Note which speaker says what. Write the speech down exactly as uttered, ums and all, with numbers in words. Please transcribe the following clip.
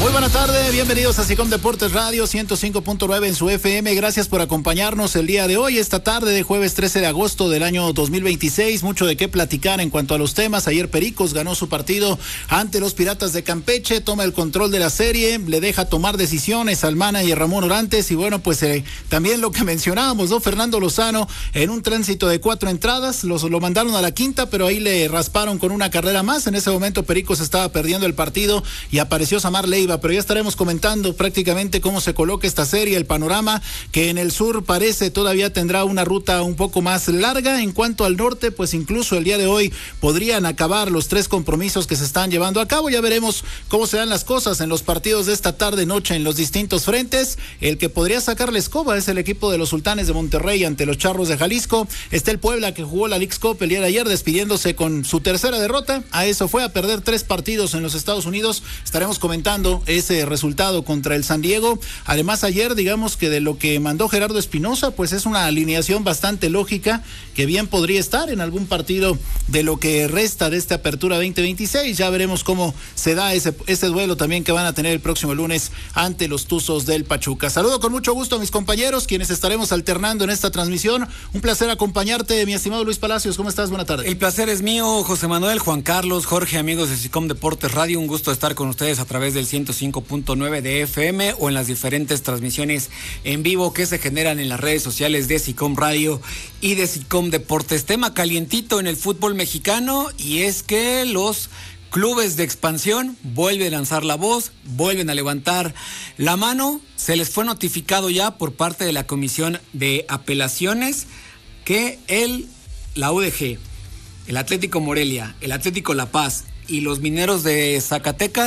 Speaker 1: Muy buena tarde, bienvenidos a SICOM Deportes Radio ciento cinco punto nueve en su F M. Gracias por acompañarnos el día de hoy, esta tarde de jueves trece de agosto del año dos mil veintiséis. Mucho de qué platicar en cuanto a los temas. Ayer Pericos ganó su partido ante los Piratas de Campeche, toma el control de la serie, le deja tomar decisiones al manager Ramón Orantes y bueno, pues eh, también lo que mencionábamos, ¿no? Fernando Lozano en un tránsito de cuatro entradas, los, lo mandaron a la quinta, pero ahí le rasparon con una carrera más. En ese momento Pericos estaba perdiendo el partido y apareció Samar Leiva, pero ya estaremos comentando prácticamente cómo se coloca esta serie, el panorama que en el sur parece todavía tendrá una ruta un poco más larga. En cuanto al norte, pues incluso el día de hoy podrían acabar los tres compromisos que se están llevando a cabo. Ya veremos cómo se dan las cosas en los partidos de esta tarde noche en los distintos frentes. El que podría sacar la escoba es el equipo de los Sultanes de Monterrey ante los Charros de Jalisco. Está el Puebla, que jugó la Leagues Cup el día de ayer despidiéndose con su tercera derrota. A eso fue, a perder tres partidos en los Estados Unidos. Estaremos comentando ese resultado contra el San Diego. Además, ayer, digamos que de lo que mandó Gerardo Espinosa, pues es una alineación bastante lógica que bien podría estar en algún partido de lo que resta de esta apertura veinte veintiséis. Ya veremos cómo se da ese, ese duelo también que van a tener el próximo lunes ante los Tuzos del Pachuca. Saludo con mucho gusto a mis compañeros, quienes estaremos alternando en esta transmisión. Un placer acompañarte, mi estimado Luis Palacios. ¿Cómo estás? Buena tarde.
Speaker 2: El placer es mío, José Manuel, Juan Carlos, Jorge, amigos de SICOM Deportes Radio. Un gusto estar con ustedes a través del ciento cinco punto nueve de F M o en las diferentes transmisiones en vivo que se generan en las redes sociales de SICOM Radio y de SICOM Deportes. Tema calientito en el fútbol mexicano, y es que los clubes de expansión vuelven a lanzar la voz, vuelven a levantar la mano. Se les fue notificado ya por parte de la Comisión de Apelaciones que el, la U D G, el Atlético Morelia, el Atlético La Paz y los Mineros de Zacatecas